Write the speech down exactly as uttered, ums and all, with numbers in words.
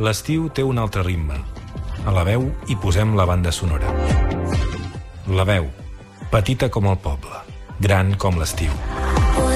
l'estiu té un altre ritme. A la veu hi posem la banda sonora. La veu, petita com el poble, gran com l'estiu.